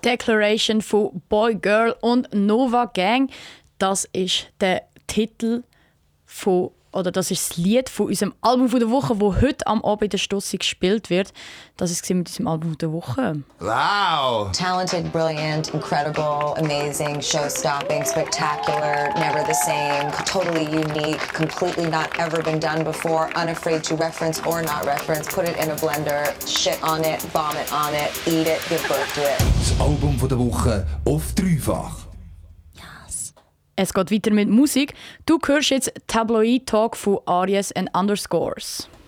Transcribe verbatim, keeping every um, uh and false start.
Declaration von Boy, Girl und Nova Gang. Das ist der Titel von, oder das ist das Lied von unserem Album der Woche, das heute am Abend in der Stossi gespielt wird. Das ist mit unserem Album der Woche. Wow! Talented, brilliant, incredible, amazing, show-stopping, spectacular, never the same, totally unique, completely not ever been done before, unafraid to reference or not reference, put it in a blender, shit on it, vomit on it, eat it, give birth to it. Das Album der Woche auf dreifach. Es geht weiter mit Musik. Du hörst jetzt Tabloid Talk von Aries and Underscores.